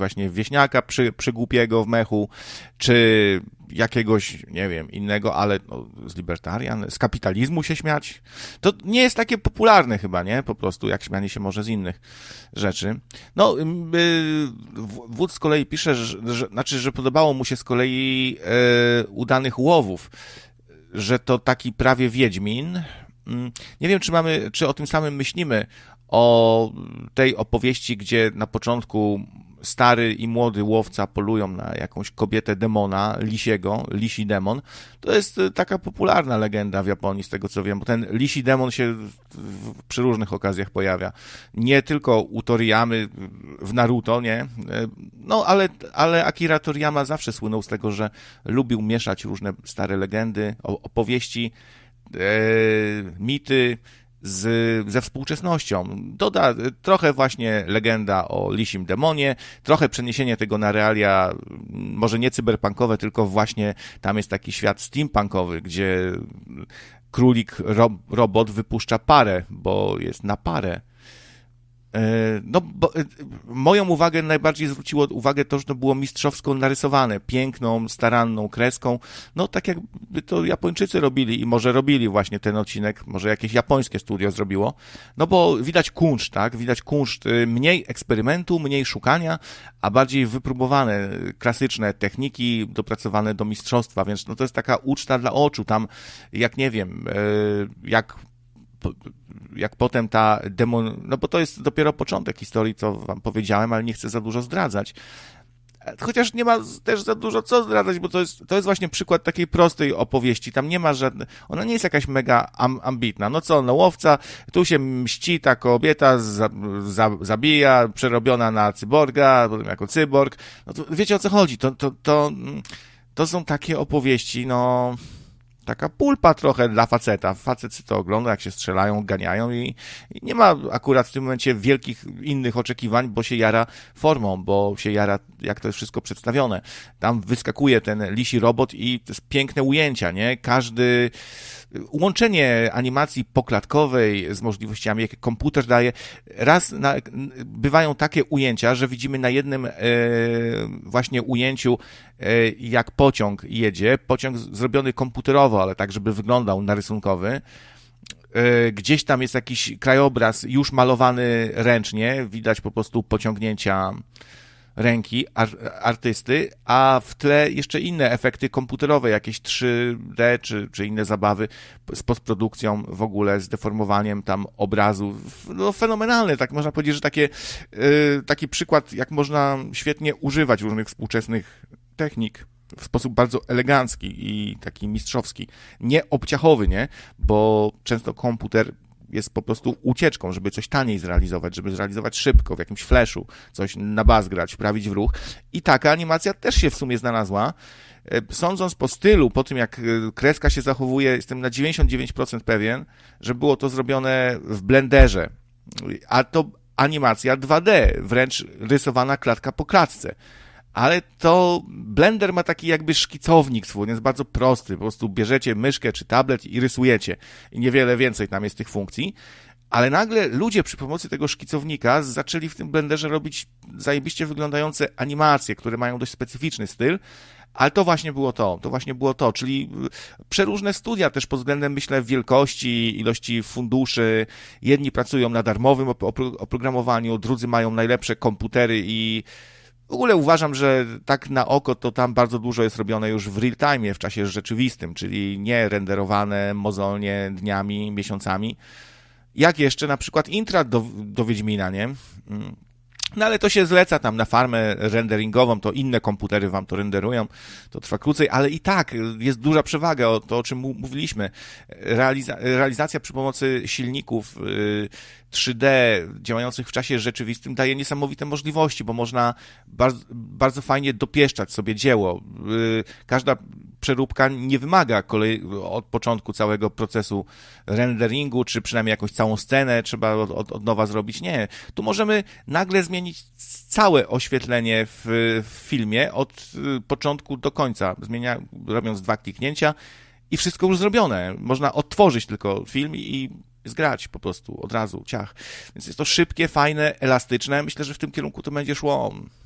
właśnie wieśniaka przygłupiego w mechu, czy jakiegoś, nie wiem, innego, ale no, z libertarian, z kapitalizmu się śmiać. To nie jest takie popularne chyba, nie? Po prostu, jak śmianie się może z innych rzeczy. No, Wódz z kolei pisze, że podobało mu się z kolei Udanych Łowów, że to taki prawie Wiedźmin. Nie wiem, czy o tym samym myślimy, o tej opowieści, gdzie na początku stary i młody łowca polują na jakąś kobietę demona, lisi demon. To jest taka popularna legenda w Japonii, z tego co wiem, bo ten lisi demon się przy różnych okazjach pojawia. Nie tylko u Toriyamy w Naruto, nie? No, ale Akira Toriyama zawsze słynął z tego, że lubił mieszać różne stare legendy, opowieści, mity ze współczesnością. Doda trochę właśnie legenda o lisim demonie, trochę przeniesienie tego na realia, może nie cyberpunkowe, tylko właśnie tam jest taki świat steampunkowy, gdzie królik robot wypuszcza parę, bo jest na parę. No, moją uwagę najbardziej zwróciło uwagę to, że to było mistrzowsko narysowane, piękną, staranną kreską, no tak jakby to Japończycy robili i może robili właśnie ten odcinek, może jakieś japońskie studio zrobiło, no bo widać kunszt, tak, widać kunszt, mniej eksperymentu, mniej szukania, a bardziej wypróbowane, klasyczne techniki dopracowane do mistrzostwa, więc no to jest taka uczta dla oczu, tam jak nie wiem, jak potem ta demon, no bo to jest dopiero początek historii, co wam powiedziałem, ale nie chcę za dużo zdradzać. Chociaż nie ma też za dużo co zdradzać, bo to jest właśnie przykład takiej prostej opowieści. Tam nie ma ona nie jest jakaś mega ambitna. No co, no łowca, tu się mści ta kobieta, zabija, przerobiona na cyborga, potem jako cyborg. No to wiecie o co chodzi. To są takie opowieści, no... Taka pulpa trochę dla faceta. Facet to ogląda, jak się strzelają, ganiają i nie ma akurat w tym momencie wielkich innych oczekiwań, bo się jara formą, bo się jara, jak to jest wszystko przedstawione. Tam wyskakuje ten lisi robot i to jest piękne ujęcia, nie? Łączenie animacji poklatkowej z możliwościami, jakie komputer daje. Bywają takie ujęcia, że widzimy na jednym właśnie ujęciu, jak pociąg jedzie. Pociąg zrobiony komputerowo, ale tak, żeby wyglądał na rysunkowy. Gdzieś tam jest jakiś krajobraz już malowany ręcznie. Widać po prostu pociągnięcia ręki artysty, a w tle jeszcze inne efekty komputerowe, jakieś 3D czy inne zabawy z postprodukcją w ogóle, z deformowaniem tam obrazu. No fenomenalne, tak można powiedzieć, że taki przykład, jak można świetnie używać różnych współczesnych technik w sposób bardzo elegancki i taki mistrzowski. Nie obciachowy, nie? Bo często komputer jest po prostu ucieczką, żeby coś taniej zrealizować, żeby zrealizować szybko, w jakimś flashu, coś na bas grać, wprawić w ruch. I taka animacja też się w sumie znalazła. Sądząc po stylu, po tym jak kreska się zachowuje, jestem na 99% pewien, że było to zrobione w Blenderze. A to animacja 2D, wręcz rysowana klatka po klatce. Ale to Blender ma taki jakby szkicownik swój, jest bardzo prosty, po prostu bierzecie myszkę czy tablet i rysujecie i niewiele więcej tam jest tych funkcji, ale nagle ludzie przy pomocy tego szkicownika zaczęli w tym Blenderze robić zajebiście wyglądające animacje, które mają dość specyficzny styl, ale to właśnie było to, czyli przeróżne studia też pod względem, myślę, wielkości, ilości funduszy, jedni pracują na darmowym oprogramowaniu, drudzy mają najlepsze komputery i w ogóle uważam, że tak na oko to tam bardzo dużo jest robione już w real time, w czasie rzeczywistym, czyli nie renderowane mozolnie dniami, miesiącami. Jak jeszcze na przykład intra do Wiedźmina, nie? No ale to się zleca tam na farmę renderingową, to inne komputery wam to renderują, to trwa krócej, ale i tak jest duża przewaga, to o czym mówiliśmy. Realizacja przy pomocy silników 3D działających w czasie rzeczywistym daje niesamowite możliwości, bo można bardzo, bardzo fajnie dopieszczać sobie dzieło. Każda przeróbka nie wymaga od początku całego procesu renderingu, czy przynajmniej jakąś całą scenę trzeba od nowa zrobić. Nie. Tu możemy nagle zmienić całe oświetlenie w filmie od początku do końca, robiąc 2 kliknięcia i wszystko już zrobione. Można odtworzyć tylko film i zgrać po prostu od razu, ciach. Więc jest to szybkie, fajne, elastyczne. Myślę, że w tym kierunku to będzie szło.